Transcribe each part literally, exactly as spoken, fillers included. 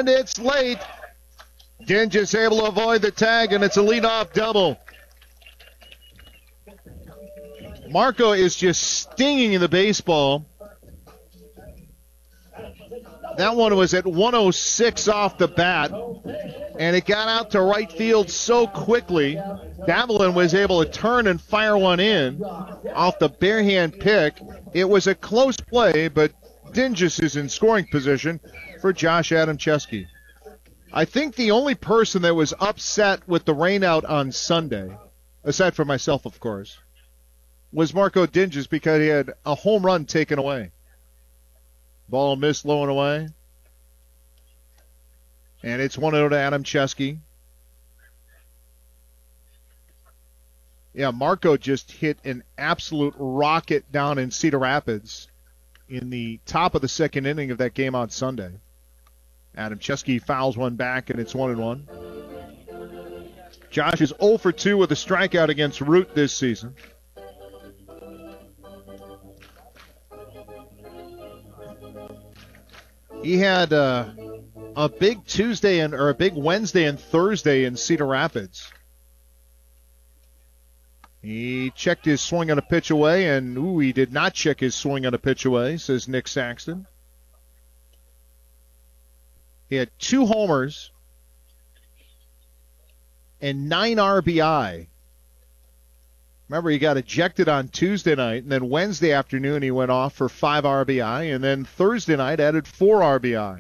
and it's late. Dingus able to avoid the tag, and it's a leadoff double. Marco is just stinging the baseball. That one was at one oh six off the bat, and it got out to right field so quickly. Davelin was able to turn and fire one in off the barehand pick. It was a close play, but Dingus is in scoring position for Josh Adamczewski. I think the only person that was upset with the rainout on Sunday, aside from myself, of course, was Marco Dingus because he had a home run taken away. Ball missed low and away. And it's one oh to Adamczewski. Yeah, Marco just hit an absolute rocket down in Cedar Rapids in the top of the second inning of that game on Sunday. Adamczewski fouls one back, and it's one and one. Josh is oh for two with a strikeout against Root this season. He had uh, a big Tuesday and or a big Wednesday and Thursday in Cedar Rapids. He checked his swing on a pitch away, and ooh, he did not check his swing on a pitch away, says Nick Saxton. He had two homers and nine R B I. Remember, he got ejected on Tuesday night, and then Wednesday afternoon he went off for five R B I, and then Thursday night added four R B I.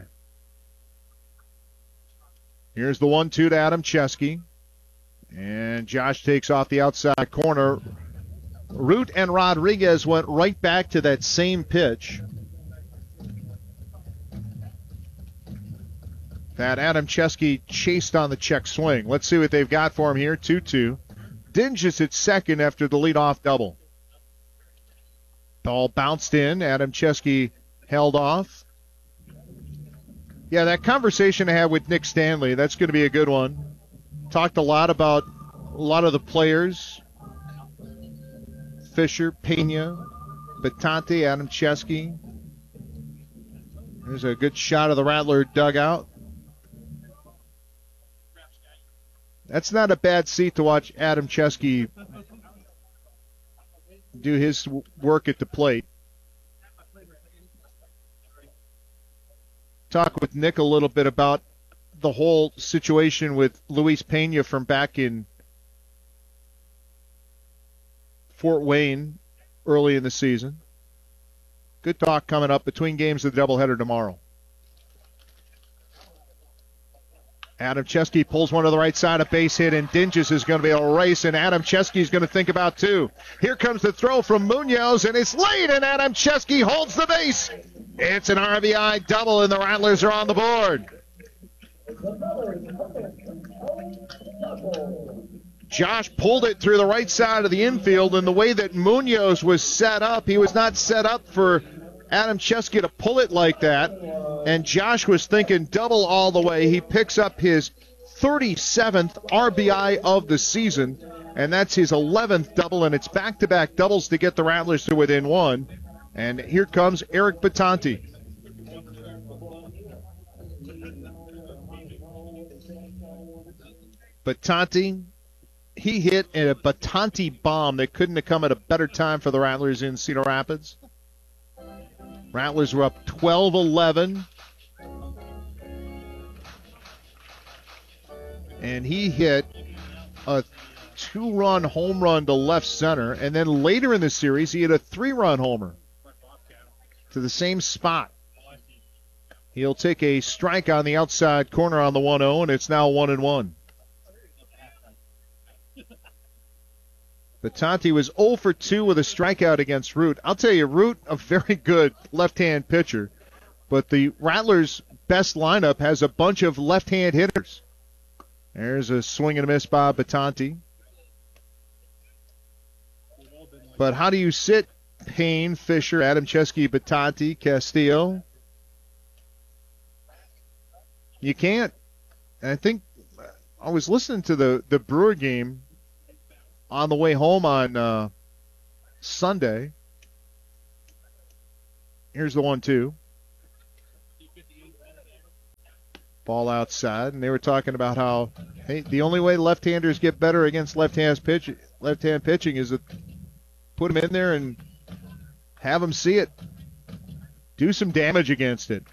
Here's the one two to Adamczewski. And Josh takes off the outside corner. Root and Rodriguez went right back to that same pitch that Adamczewski chased on the check swing. Let's see what they've got for him here. two two. Dingus at second after the leadoff double. Ball bounced in. Adamczewski held off. Yeah, that conversation I had with Nick Stanley, that's going to be a good one. Talked a lot about a lot of the players. Fisher, Pena, Batante, Adamczewski. There's a good shot of the Rattler dugout. That's not a bad seat to watch Adamczewski do his work at the plate. Talk with Nick a little bit about the whole situation with Luis Pena from back in Fort Wayne early in the season. Good talk coming up between games of the doubleheader tomorrow. Adamczewski pulls one to the right side, a base hit, and Dingus is going to be able to race, and Adamczewski is going to think about two. Here comes the throw from Munoz, and it's late, and Adamczewski holds the base. It's an R B I double, and the Rattlers are on the board. Josh pulled it through the right side of the infield, and the way that Munoz was set up, he was not set up for Adamczewski to pull it like that, and Josh was thinking double all the way. He picks up his thirty-seventh R B I of the season, and that's his eleventh double, and it's back-to-back doubles to get the Rattlers to within one. And here comes Eric Batante. Batante, he hit a Batante bomb that couldn't have come at a better time for the Rattlers in Cedar Rapids. Rattlers were up twelve eleven. And he hit a two-run home run to left center. And then later in the series, he hit a three-run homer to the same spot. He'll take a strike on the outside corner on the one oh, and it's now one and one. Batante was oh for two with a strikeout against Root. I'll tell you, Root, a very good left-hand pitcher, but the Rattlers' best lineup has a bunch of left-hand hitters. There's a swing and a miss by Batante. But how do you sit Payne, Fisher, Adamczewski, Batante, Castillo? You can't. And I think I was listening to the, the Brewer game on the way home on uh, Sunday. Here's the one two. Ball outside, and they were talking about how, hey, the only way left-handers get better against left-hand pitch, left-hand pitching is to put them in there and have them see it. Do some damage against it.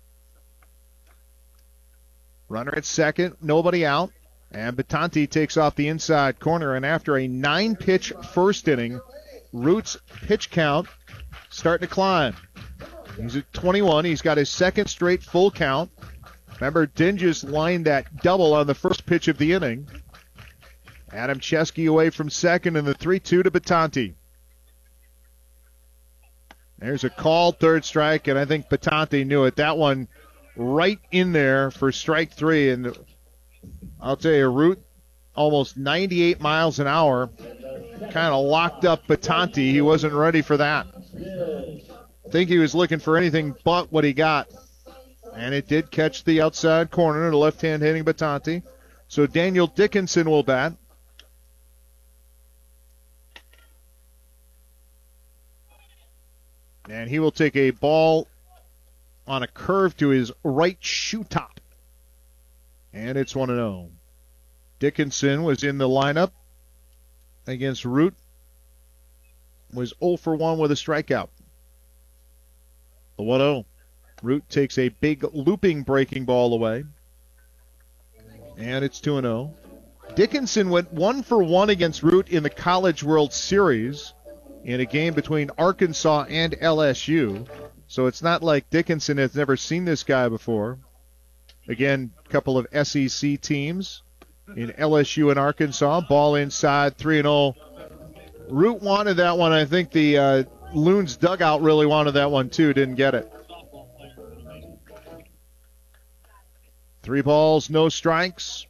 Runner at second, nobody out. And Batanti takes off the inside corner, and after a nine-pitch first inning, Root's pitch count starting to climb. He's at twenty-one. He's got his second straight full count. Remember, Dinges lined that double on the first pitch of the inning. Adam Chesky away from second, and the three two to Batanti. There's a called third strike, and I think Batanti knew it. That one right in there for strike three, and I'll tell you, Root, almost ninety-eight miles an hour, kind of locked up Batanti. He wasn't ready for that. I think he was looking for anything but what he got. And it did catch the outside corner, the left-hand hitting Batanti. So Daniel Dickinson will bat. And he will take a ball on a curve to his right shoe top. And it's one and oh. Dickinson was in the lineup against Root. Was oh for one with a strikeout. The one oh. Root takes a big looping breaking ball away. And it's two and oh. Dickinson went one for one against Root in the College World Series in a game between Arkansas and L S U. So it's not like Dickinson has never seen this guy before. Again, a couple of S E C teams in L S U and Arkansas. Ball inside, three and oh. Root wanted that one. I think the uh, Loons dugout really wanted that one too. Didn't get it. Three balls, no strikes.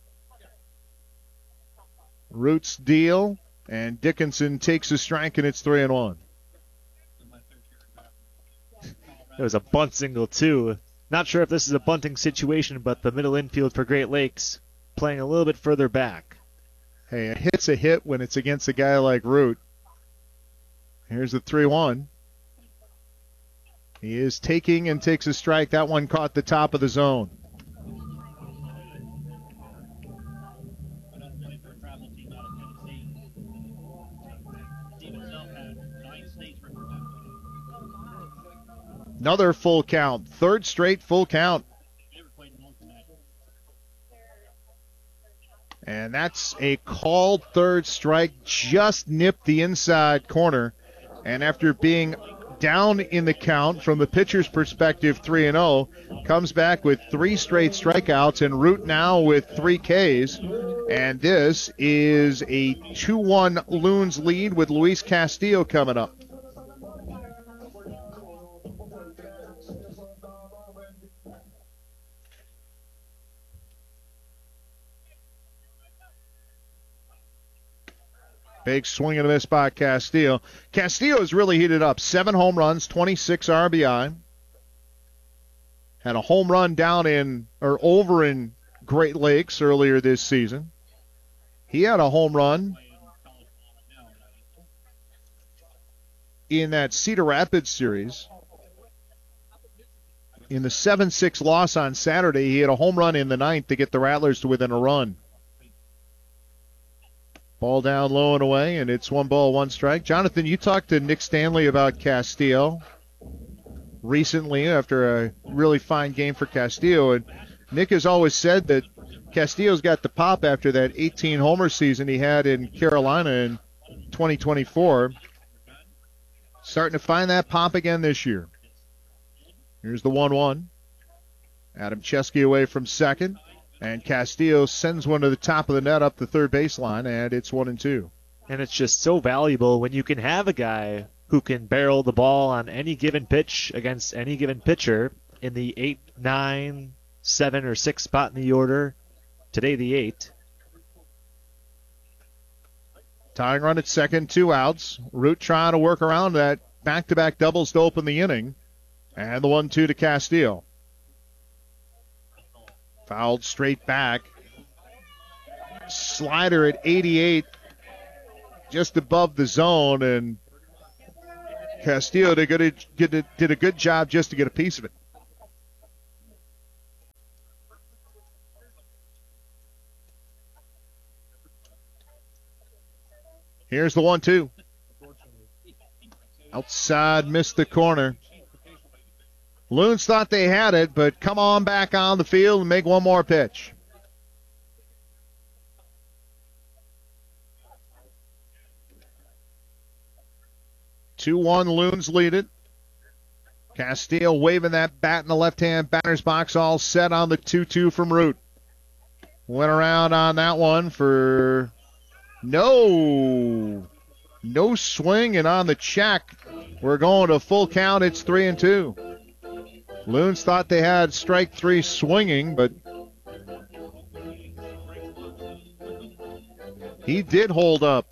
Root's deal, and Dickinson takes a strike, and it's three and one. It was a bunt single, too. Not sure if this is a bunting situation, but the middle infield for Great Lakes playing a little bit further back. Hey, a hit's a hit when it's against a guy like Root. Here's the three one. He is taking and takes a strike. That one caught the top of the zone. Another full count. Third straight full count. And that's a called third strike. Just nipped the inside corner. And after being down in the count from the pitcher's perspective, three and oh, comes back with three straight strikeouts, and Root now with three Ks. And this is a two one Loons lead with Luis Castillo coming up. Big swing and a miss by Castillo. Castillo has really heated up. Seven home runs, twenty-six R B I. Had a home run down in, or over in Great Lakes earlier this season. He had a home run in that Cedar Rapids series. In the seven six loss on Saturday, he had a home run in the ninth to get the Rattlers to within a run. Ball down low and away, and it's one ball, one strike. Jonathan, you talked to Nick Stanley about Castillo recently after a really fine game for Castillo, and Nick has always said that Castillo's got the pop after that eighteen homer season he had in Carolina in twenty twenty-four. Starting to find that pop again this year. Here's the one one. Adam Chesky away from second. And Castillo sends one to the top of the net up the third baseline, and it's one and two. And it's just so valuable when you can have a guy who can barrel the ball on any given pitch against any given pitcher in the eight, nine, seven, or six spot in the order. Today, the eight. Tying run at second, two outs. Root trying to work around that back-to-back doubles to open the inning. And the one two to Castillo. Fouled straight back. Slider at eighty-eight, just above the zone, and Castillo did, good, did a good job just to get a piece of it. Here's the one two. Outside, missed the corner. Loons thought they had it, but come on back on the field and make one more pitch. two one, Loons lead it. Castillo waving that bat in the left-hand batter's box, all set on the two two from Root. Went around on that one for no, no swing, and on the check, we're going to full count. It's three and two. Loons thought they had strike three swinging, but he did hold up.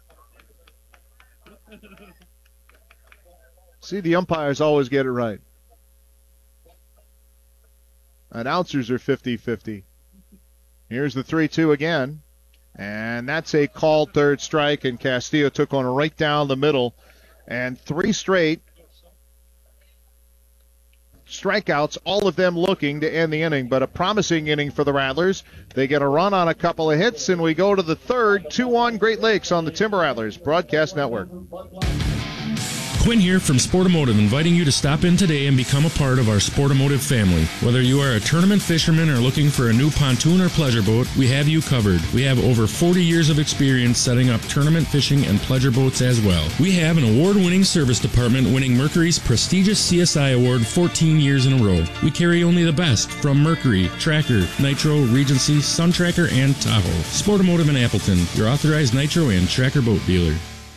See, the umpires always get it right. Announcers are fifty-fifty. Here's the three two again. And that's a called third strike, and Castillo took one right down the middle. And three straight strikeouts, all of them looking to end the inning, but a promising inning for the Rattlers. They get a run on a couple of hits, and we go to the third. two one Great Lakes on the Timber Rattlers Broadcast Network. Quinn here from Sportomotive, inviting you to stop in today and become a part of our Sportomotive family. Whether you are a tournament fisherman or looking for a new pontoon or pleasure boat, we have you covered. We have over forty years of experience setting up tournament fishing and pleasure boats as well. We have an award-winning service department winning Mercury's prestigious C S I award fourteen years in a row. We carry only the best from Mercury, Tracker, Nitro, Regency, Sun Tracker, and Tahoe. Sportomotive in Appleton, your authorized Nitro and Tracker boat dealer.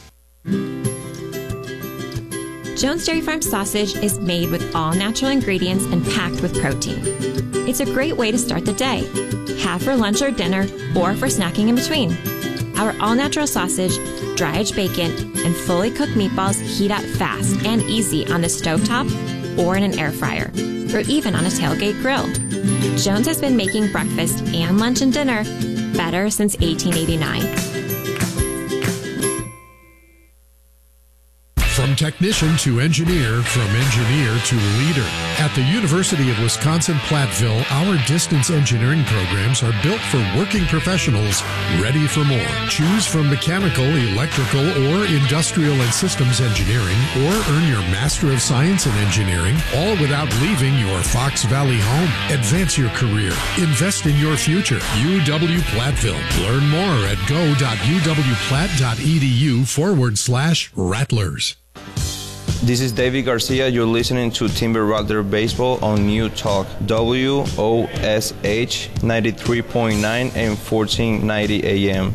Jones Dairy Farm sausage is made with all natural ingredients and packed with protein. It's a great way to start the day. Have for lunch or dinner, or for snacking in between. Our all-natural sausage, dry-aged bacon, and fully cooked meatballs heat up fast and easy on the stovetop or in an air fryer, or even on a tailgate grill. Jones has been making breakfast and lunch and dinner better since eighteen eighty-nine. From technician to engineer, from engineer to leader. At the University of Wisconsin-Platteville, our distance engineering programs are built for working professionals ready for more. Choose from mechanical, electrical, or industrial and systems engineering, or earn your Master of Science in Engineering, all without leaving your Fox Valley home. Advance your career. Invest in your future. U W-Platteville. Learn more at go.uwplatt.edu forward slash Rattlers. This is David Garcia. You're listening to Timber Rattler Baseball on New Talk, W O S H ninety-three point nine and fourteen ninety A M.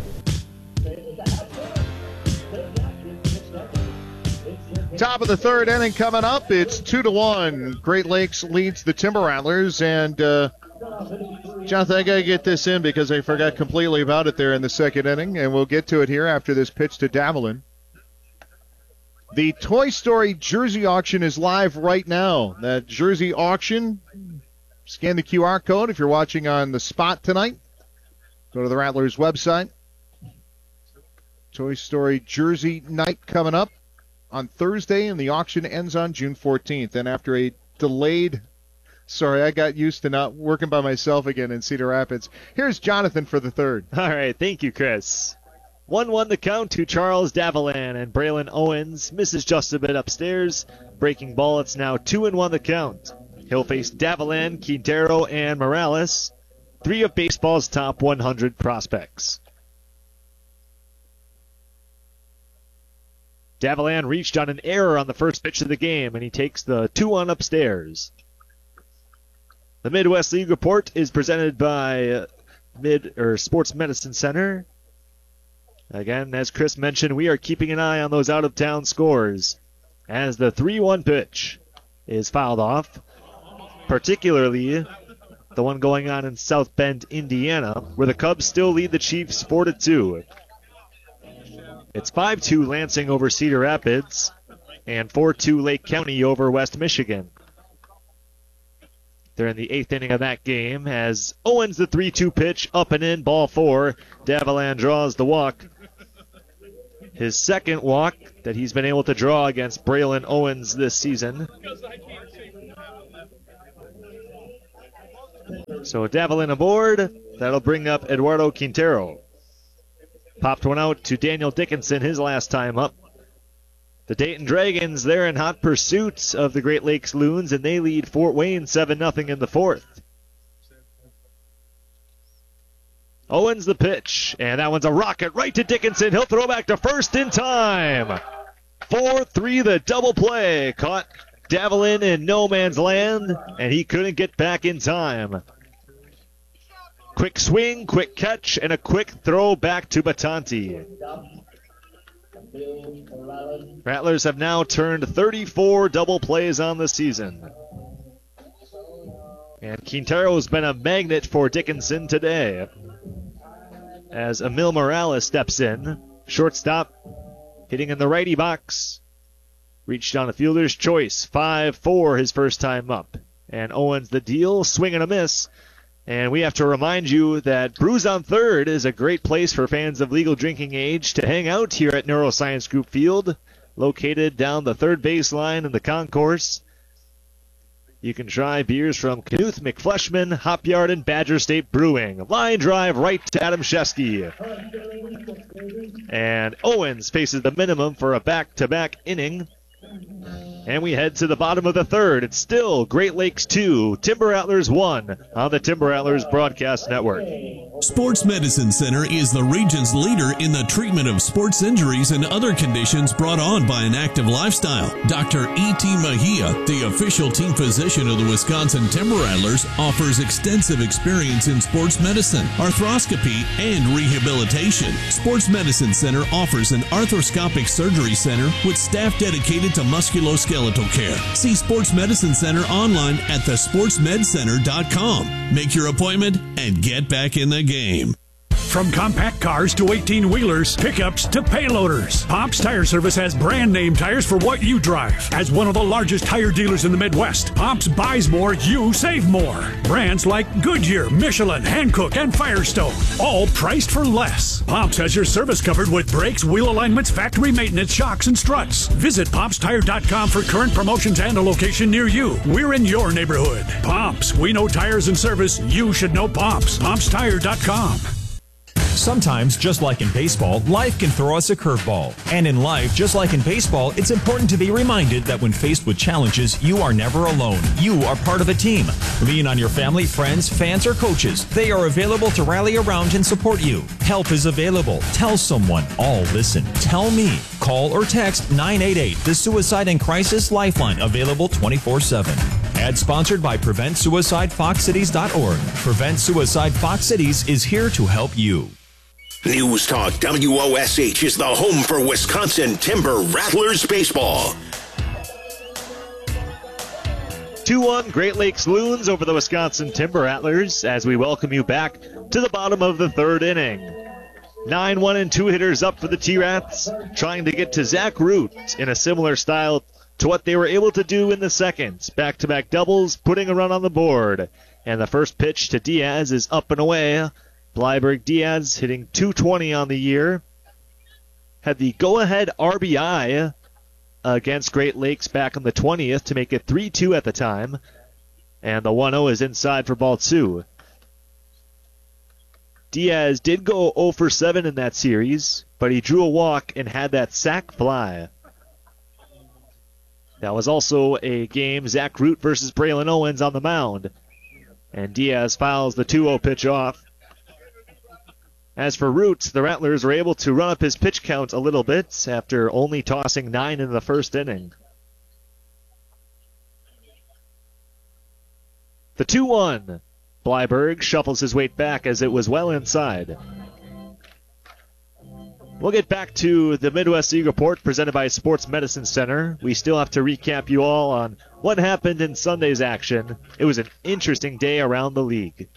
Top of the third inning coming up. It's two to one. Great Lakes leads the Timber Rattlers, and uh, Jonathan, I got to get this in because I forgot completely about it there in the second inning, and we'll get to it here after this pitch to Davelin. The Toy Story jersey auction is live right now. That jersey auction, scan the Q R code if you're watching on the spot tonight. Go to the Rattlers website. Toy Story jersey night coming up on Thursday, and the auction ends on June fourteenth. And after a delayed, sorry, I got used to not working by myself again in Cedar Rapids. Here's Jonathan for the third. All right, thank you, Chris. one one the count to Charles Davilan, and Braylon Owens misses just a bit upstairs. Breaking ball, it's now two and one the count. He'll face Davilan, Quintero, and Morales, three of baseball's top one hundred prospects. Davilan reached on an error on the first pitch of the game, and he takes the two one upstairs. The Midwest League Report is presented by Mid or Sports Medicine Center. Again, as Chris mentioned, we are keeping an eye on those out-of-town scores as the three one pitch is fouled off, particularly the one going on in South Bend, Indiana, where the Cubs still lead the Chiefs four to two. It's five two Lansing over Cedar Rapids and four two Lake County over West Michigan. They're in the eighth inning of that game as Owens the three two pitch, up and in, ball four. Davilan draws the walk. His second walk that he's been able to draw against Braylon Owens this season. So Davilan aboard. That'll bring up Eduardo Quintero. Popped one out to Daniel Dickinson his last time up. The Dayton Dragons, they're in hot pursuit of the Great Lakes Loons, and they lead Fort Wayne seven nothing in the fourth. Owens the pitch, and that one's a rocket right to Dickinson. He'll throw back to first in time. four three the double play. Caught Davelin in no man's land, and he couldn't get back in time. Quick swing, quick catch, and a quick throw back to Batanti. Rattlers have now turned thirty-four double plays on the season. And Quintero's been a magnet for Dickinson today. As Emil Morales steps in, shortstop, hitting in the righty box. Reached on a fielder's choice, five four his first time up. And Owens the deal, swing and a miss. And we have to remind you that Brews on Third is a great place for fans of legal drinking age to hang out here at Neuroscience Group Field, located down the third baseline in the concourse. You can try beers from Knuth, McFleshman, Hop Yard, and Badger State Brewing. Line drive right to Adam Shesky. And Owens faces the minimum for a back-to-back inning. And we head to the bottom of the third. It's still Great Lakes two, Timber Rattlers one on the Timber Rattlers Broadcast Network. Sports Medicine Center is the region's leader in the treatment of sports injuries and other conditions brought on by an active lifestyle. Doctor E T. Mejia, the official team physician of the Wisconsin Timber Rattlers, offers extensive experience in sports medicine, arthroscopy, and rehabilitation. Sports Medicine Center offers an arthroscopic surgery center with staff dedicated to musculoskeletal care. See Sports Medicine Center online at the sports med center dot com. Make your appointment and get back in the game. From compact cars to eighteen-wheelers, pickups to payloaders, Pops Tire Service has brand name tires for what you drive. As one of the largest tire dealers in the Midwest, Pops buys more, you save more. Brands like Goodyear, Michelin, Hankook, and Firestone, all priced for less. Pops has your service covered with brakes, wheel alignments, factory maintenance, shocks, and struts. Visit pops tire dot com for current promotions and a location near you. We're in your neighborhood. Pops, we know tires and service. You should know Pops. pops tire dot com. Sometimes, just like in baseball, life can throw us a curveball. And in life, just like in baseball, it's important to be reminded that when faced with challenges, you are never alone. You are part of a team. Lean on your family, friends, fans, or coaches. They are available to rally around and support you. Help is available. Tell someone. All listen. Tell me. Call or text nine eight eight, the Suicide and Crisis Lifeline, available twenty-four seven. Ad sponsored by Prevent Suicide Fox Cities dot org. Prevent Suicide Fox Cities is here to help you. News Talk W O S H is the home for Wisconsin Timber Rattlers baseball. two one Great Lakes Loons over the Wisconsin Timber Rattlers as we welcome you back to the bottom of the third inning. nine one and two hitters up for the T-Rats, trying to get to Zach Root in a similar style to what they were able to do in the second. Back-to-back doubles, putting a run on the board. And the first pitch to Diaz is up and away. Bleiberg Diaz hitting two twenty on the year. Had the go-ahead R B I against Great Lakes back on the twentieth to make it three two at the time. And the one oh is inside for ball two. Diaz did go oh for seven in that series, but he drew a walk and had that sac fly. That was also a game Zach Root versus Braylon Owens on the mound. And Diaz fouls the two oh pitch off. As for Root, the Rattlers were able to run up his pitch count a little bit after only tossing nine in the first inning. The two one. Bleiberg shuffles his weight back as it was well inside. We'll get back to the Midwest League Report presented by Sports Medicine Center. We still have to recap you all on what happened in Sunday's action. It was an interesting day around the league.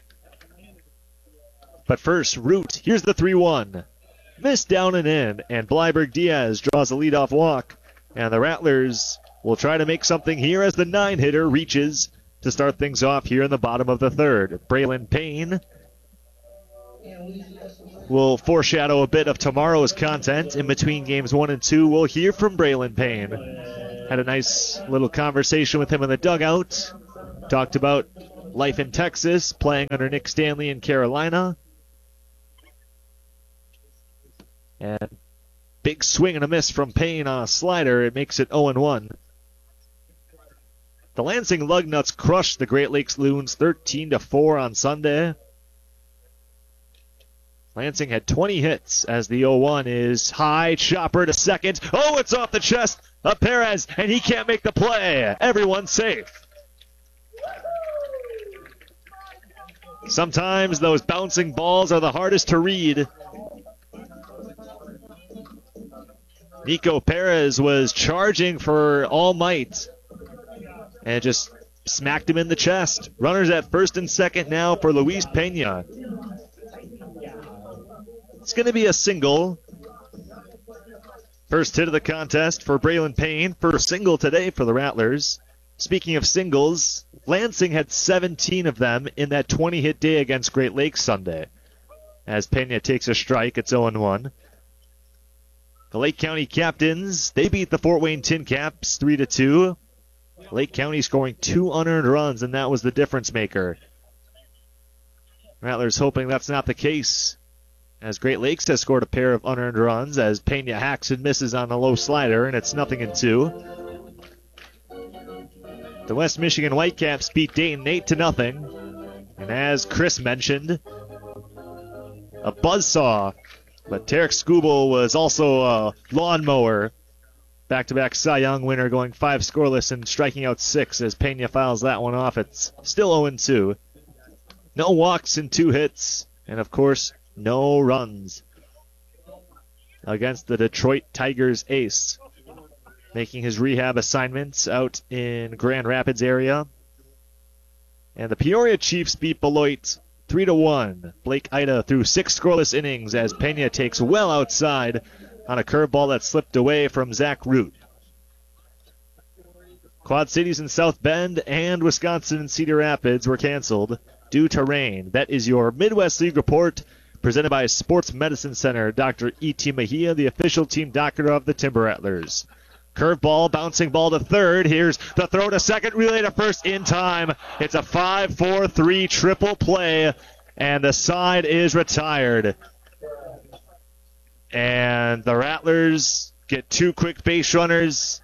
But first, Root, here's the three one. Missed down and in, and Bleiberg Diaz draws a leadoff walk. And the Rattlers will try to make something here as the nine-hitter reaches to start things off here in the bottom of the third. Braylon Payne will foreshadow a bit of tomorrow's content. In between games one and two, we'll hear from Braylon Payne. Had a nice little conversation with him in the dugout. Talked about life in Texas, playing under Nick Stanley in Carolina. And big swing and a miss from Payne on a slider. It makes it oh and one. The Lansing Lugnuts crushed the Great Lakes Loons thirteen to four on Sunday. Lansing had twenty hits as the oh one is high. Chopper to second. Oh, it's off the chest of Perez, and he can't make the play. Everyone's safe. Sometimes those bouncing balls are the hardest to read. Nico Perez was charging for all might and just smacked him in the chest. Runners at first and second now for Luis Pena. It's going to be a single. First hit of the contest for Braylon Payne. First single today for the Rattlers. Speaking of singles, Lansing had seventeen of them in that twenty-hit day against Great Lakes Sunday. As Pena takes a strike, it's oh and one. The Lake County Captains, they beat the Fort Wayne Tin Caps three to two. Lake County scoring two unearned runs, and that was the difference maker. Rattlers hoping that's not the case, as Great Lakes has scored a pair of unearned runs, as Pena hacks and misses on a low slider, and it's nothing in two. The West Michigan Whitecaps beat Dayton eight to nothing, and as Chris mentioned, a buzzsaw, but Tarek Skubal was also a lawnmower. Back-to-back Cy Young winner, going five scoreless and striking out six as Pena files that one off. It's still oh and two. No walks and two hits, and of course, no runs against the Detroit Tigers ace, making his rehab assignments out in Grand Rapids area. And the Peoria Chiefs beat Beloit three to one. Blake Ida threw six scoreless innings as Pena takes well outside on a curveball that slipped away from Zach Root. Quad Cities in South Bend and Wisconsin and Cedar Rapids were canceled due to rain. That is your Midwest League report, presented by Sports Medicine Center. Doctor E T. Mejia, the official team doctor of the Timber Rattlers. Curveball, bouncing ball to third. Here's the throw to second, relay to first in time. It's a five four three triple play, and the side is retired. And the Rattlers get two quick base runners,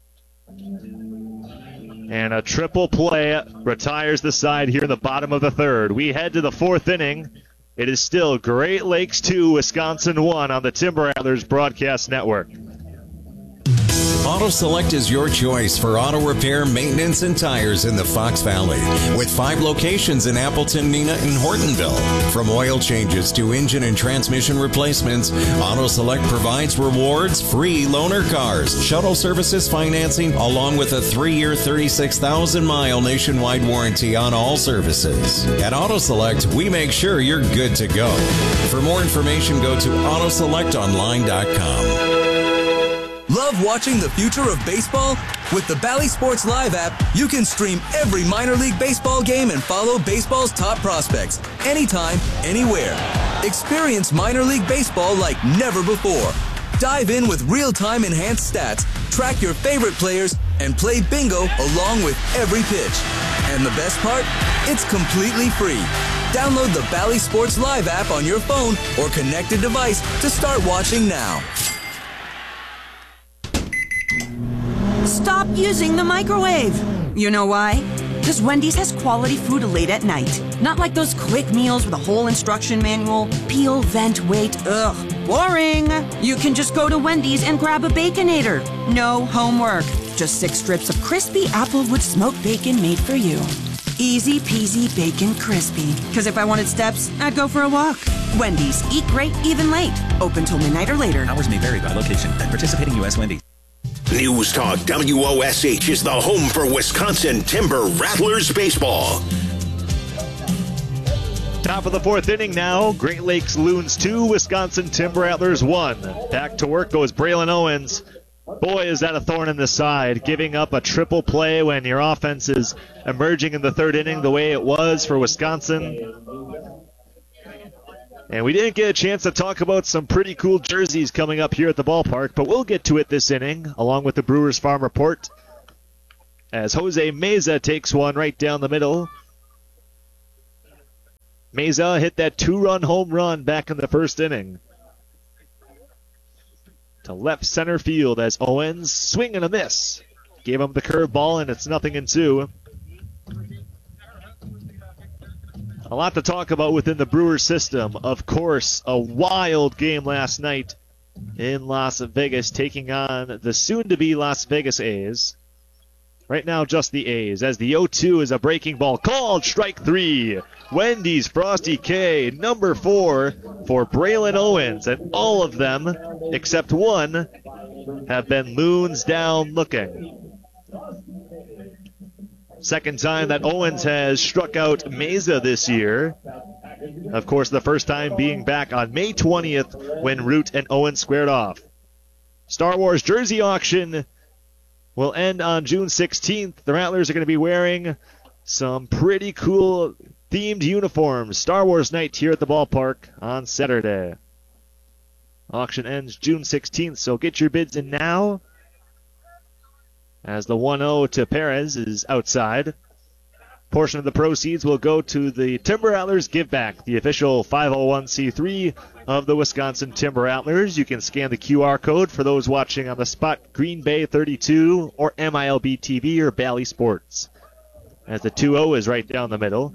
and a triple play retires the side here in the bottom of the third. We head to the fourth inning. It is still Great Lakes two, Wisconsin one on the Timber Rattlers Broadcast Network. Auto Select is your choice for auto repair, maintenance, and tires in the Fox Valley. With five locations in Appleton, Neenah, and Hortonville. From oil changes to engine and transmission replacements, Auto Select provides rewards, free loaner cars, shuttle services financing, along with a three-year, thirty-six thousand mile nationwide warranty on all services. At Auto Select, we make sure you're good to go. For more information, go to auto select online dot com. Love watching the future of baseball? With the Bally Sports Live app, you can stream every minor league baseball game and follow baseball's top prospects anytime, anywhere. Experience minor league baseball like never before. Dive in with real-time enhanced stats, track your favorite players, and play bingo along with every pitch. And the best part? It's completely free. Download the Bally Sports Live app on your phone or connected device to start watching now. Stop using the microwave. You know why? Because Wendy's has quality food late at night. Not like those quick meals with a whole instruction manual. Peel, vent, wait. Ugh, boring. You can just go to Wendy's and grab a Baconator. No homework. Just six strips of crispy Applewood smoked bacon made for you. Easy peasy bacon crispy. Because if I wanted steps, I'd go for a walk. Wendy's. Eat great, even late. Open till midnight or later. Hours may vary by location. At participating U S Wendy's. News Talk W O S H is the home for Wisconsin Timber Rattlers baseball. Top of the fourth inning now. Great Lakes Loons two, Wisconsin Timber Rattlers one. Back to work goes Braylon Owens. Boy, is that a thorn in the side, giving up a triple play when your offense is emerging in the third inning the way it was for Wisconsin. And we didn't get a chance to talk about some pretty cool jerseys coming up here at the ballpark, but we'll get to it this inning, along with the Brewers Farm Report, as Jose Meza takes one right down the middle. Meza hit that two-run home run back in the first inning. to left center field as Owens swing and a miss. Gave him the curveball, and it's nothing in two. A lot to talk about within the Brewers system. Of course, a wild game last night in Las Vegas, taking on the soon-to-be Las Vegas A's. Right now, just the A's, as the oh two is a breaking ball called strike three. Wendy's Frosty K, number four for Braylon Owens, and all of them, except one, have been loons down looking. Second time that Owens has struck out Mesa this year. Of course, the first time being back on May twentieth when Root and Owens squared off. Star Wars jersey auction will end on June sixteenth. The Rattlers are going to be wearing some pretty cool themed uniforms. Star Wars night here at the ballpark on Saturday. Auction ends June sixteenth, so get your bids in now, as the one oh to Perez is outside. Portion of the proceeds will go to the Timber Rattlers Give Back, the official five oh one c three of the Wisconsin Timber Rattlers. You can scan the Q R code for those watching on the spot, Green Bay thirty-two, or M I L B T V, or Bally Sports, as the two oh is right down the middle.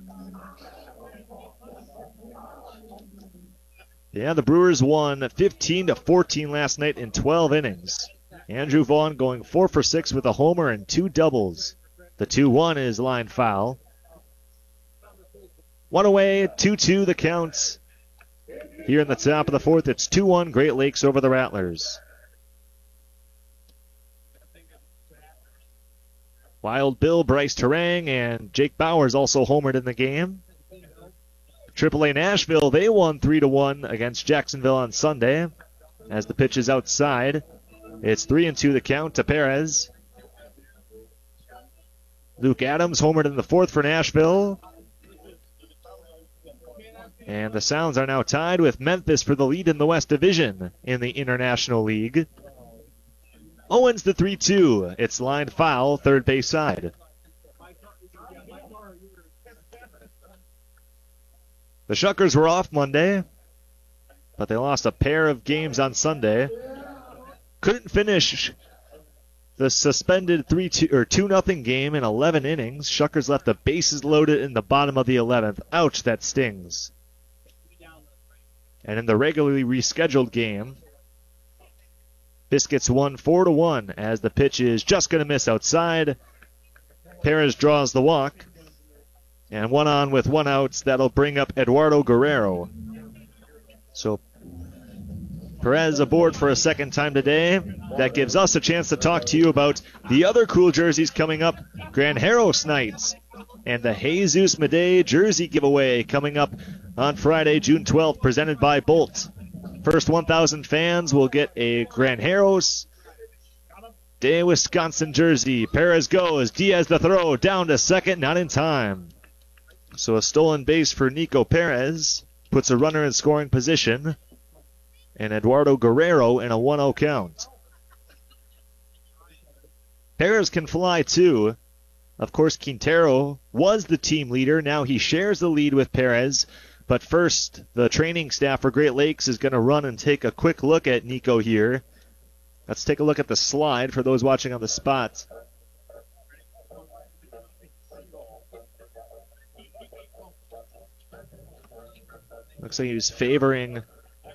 Yeah, the Brewers won fifteen to fourteen last night in twelve innings. Andrew Vaughn going four for six with a homer and two doubles. The two one is line foul. One away, two two the count. Here in the top of the fourth, it's two one Great Lakes over the Rattlers. Wild Bill, Bryce Terang, and Jake Bowers also homered in the game. triple A Nashville, they won three to one against Jacksonville on Sunday. As the pitch is outside, it's three and two the count to Perez. Luke Adams homered in the fourth for Nashville. And the Sounds are now tied with Memphis for the lead in the West Division in the International League. Owens the three two. It's line foul, third base side. The Shuckers were off Monday, but they lost a pair of games on Sunday. Couldn't finish the suspended three two or two nothing game in eleven innings. Shuckers left the bases loaded in the bottom of the eleventh. Ouch, that stings. And in the regularly rescheduled game, Biscuits won four to one as the pitch is just going to miss outside. Perez draws the walk. And one on with one out. That'll bring up Eduardo Guerrero. So Perez aboard for a second time today. That gives us a chance to talk to you about the other cool jerseys coming up. Granjeros Nights and the Jesus Madej jersey giveaway coming up on Friday, June twelfth, presented by Bolt. First one thousand fans will get a Granjeros de Wisconsin jersey. Perez goes. Diaz the throw. Down to second. Not in time. So a stolen base for Nico Perez. Puts a runner in scoring position. And Eduardo Guerrero in a one oh count. Perez can fly too. Of course, Quintero was the team leader. Now he shares the lead with Perez. But first, the training staff for Great Lakes is going to run and take a quick look at Nico here. Let's take a look at the slide for those watching on the spot. Looks like he's favoring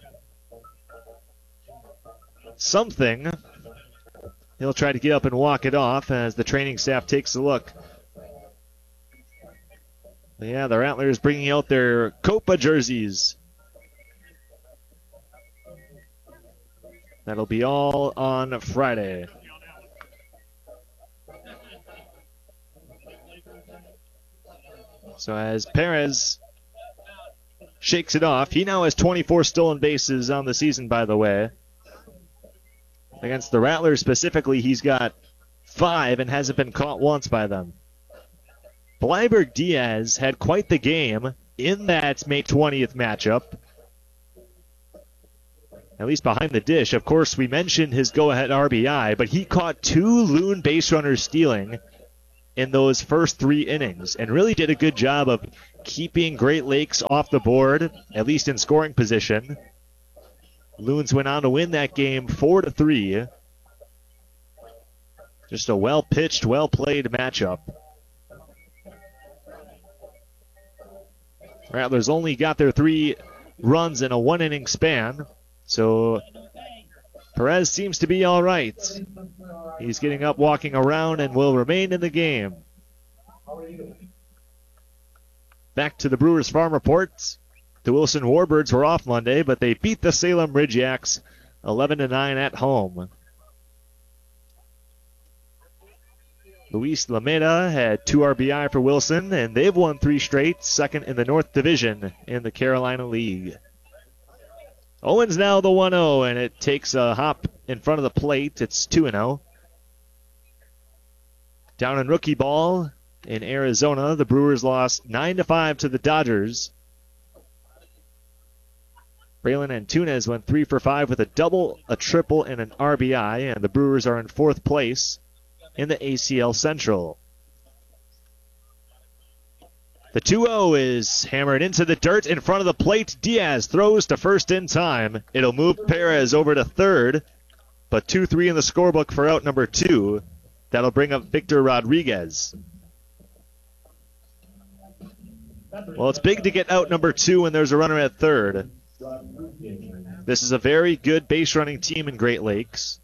something. He'll try to get up and walk it off as the training staff takes a look. Yeah, the Rattlers bringing out their Copa jerseys. That'll be all on Friday. So as Perez shakes it off, he now has twenty-four stolen bases on the season, by the way. Against the Rattlers specifically, he's got five and hasn't been caught once by them. Bleiberg Diaz had quite the game in that May twentieth matchup. At least behind the dish. Of course, we mentioned his go-ahead R B I, but he caught two loon base runners stealing in those first three innings and really did a good job of keeping Great Lakes off the board, at least in scoring position. Loons went on to win that game four to three. Just a well-pitched, well-played matchup. Rattlers only got their three runs in a one-inning span, so Perez seems to be all right. He's getting up, walking around, and will remain in the game. Back to the Brewers Farm reports. The Wilson Warbirds were off Monday, but they beat the Salem Ridgeacs eleven to nine at home. Luis Lameda had two R B I for Wilson, and they've won three straight, second in the North Division in the Carolina League. Owens now the one oh, and it takes a hop in front of the plate. It's two oh. Down in rookie ball in Arizona, the Brewers lost nine to five to the Dodgers. Braylon Antunes went three for five with a double, a triple, and an R B I, and the Brewers are in fourth place in the A C L Central. The two oh is hammered into the dirt in front of the plate. Diaz throws to first in time. It'll move Perez over to third, but two three in the scorebook for out number two. That'll bring up Victor Rodriguez. Well, it's big to get out number two when there's a runner at third. This is a very good base running team in Great Lakes.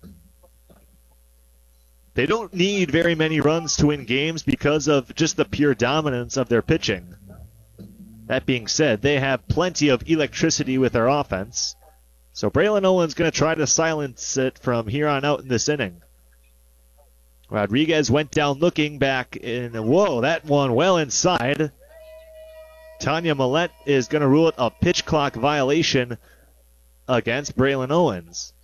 They don't need very many runs to win games because of just the pure dominance of their pitching. That being said, they have plenty of electricity with their offense. So Braylon Owens going to try to silence it from here on out in this inning. Rodriguez went down looking back in. Whoa, that one well inside. Tanya Millette is going to rule it a pitch clock violation against Braylon Owens.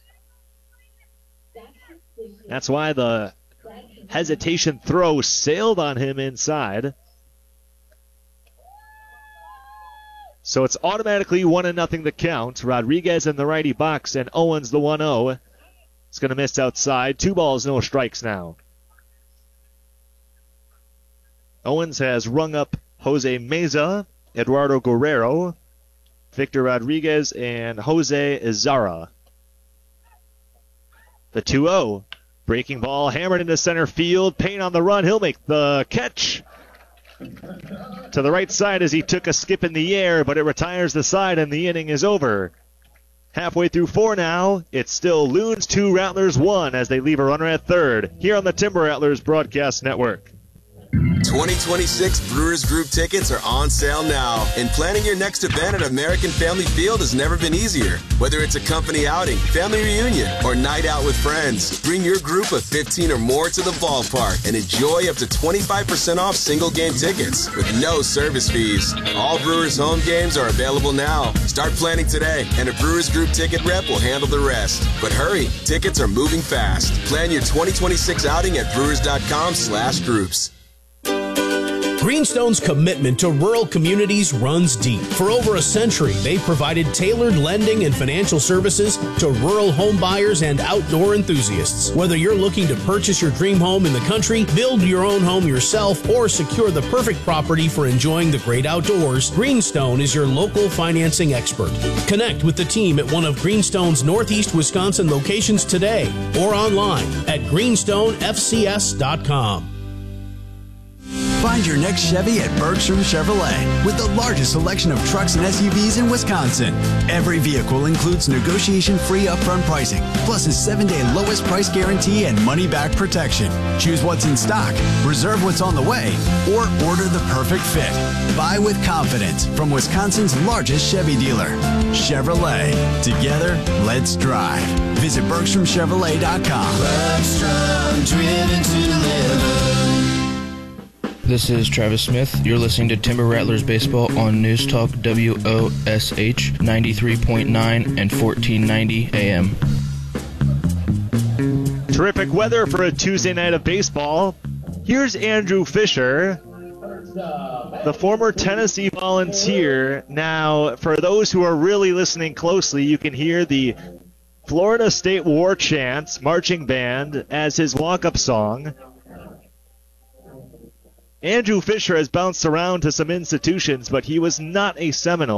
That's why the hesitation throw sailed on him inside. So it's automatically one and nothing the count. Rodriguez in the righty box and Owens the one oh. It's going to miss outside. Two balls, no strikes now. Owens has rung up Jose Meza, Eduardo Guerrero, Victor Rodriguez, and Jose Izarra. The two oh. Breaking ball hammered into center field. Payne on the run. He'll make the catch to the right side as he took a skip in the air, but it retires the side and the inning is over. Halfway through four now. It's still Loons two, Rattlers one as they leave a runner at third here on the Timber Rattlers Broadcast Network. twenty twenty-six Brewers Group tickets are on sale now, and planning your next event at American Family Field has never been easier. Whether it's a company outing, family reunion, or night out with friends, bring your group of fifteen or more to the ballpark and enjoy up to twenty-five percent off single game tickets with no service fees. All Brewers home games are available now. Start planning today, and a Brewers Group ticket rep will handle the rest. But hurry, tickets are moving fast. Plan your twenty twenty-six outing at brewers.com slash groups. Greenstone's commitment to rural communities runs deep. For over a century, they've provided tailored lending and financial services to rural home buyers and outdoor enthusiasts. Whether you're looking to purchase your dream home in the country, build your own home yourself, or secure the perfect property for enjoying the great outdoors, Greenstone is your local financing expert. Connect with the team at one of Greenstone's Northeast Wisconsin locations today or online at greenstone f c s dot com. Find your next Chevy at Bergstrom Chevrolet with the largest selection of trucks and S U Vs in Wisconsin. Every vehicle includes negotiation-free upfront pricing, plus a seven-day lowest price guarantee and money-back protection. Choose what's in stock, reserve what's on the way, or order the perfect fit. Buy with confidence from Wisconsin's largest Chevy dealer, Chevrolet. Together, let's drive. Visit Bergstrom Chevrolet dot com. Bergstrom, driven to deliver. This is Travis Smith. You're listening to Timber Rattlers Baseball on News Talk W O S H ninety-three point nine and fourteen ninety A M. Terrific weather for a Tuesday night of baseball. Here's Andrew Fisher, the former Tennessee Volunteer. Now, for those who are really listening closely, you can hear the Florida State War Chants marching band as his walk-up song. Andrew Fisher has bounced around to some institutions, but he was not a Seminole.